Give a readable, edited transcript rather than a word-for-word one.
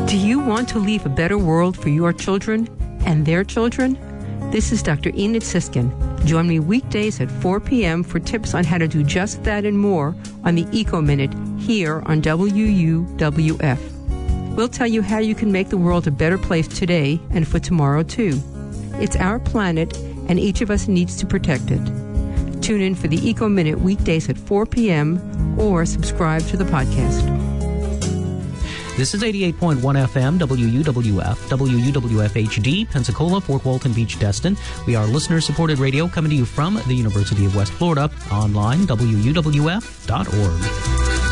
Do you want to leave a better world for your children and their children? This is Dr. Enid Siskin. Join me weekdays at 4 p.m. for tips on how to do just that and more on the Eco Minute here on WUWF. We'll tell you how you can make the world a better place today and for tomorrow, too. It's our planet, and each of us needs to protect it. Tune in for the Eco Minute weekdays at 4 p.m. or subscribe to the podcast. This is 88.1 FM, WUWF, WUWF-HD, Pensacola, Fort Walton Beach, Destin. We are listener-supported radio coming to you from the University of West Florida, online, WUWF.org.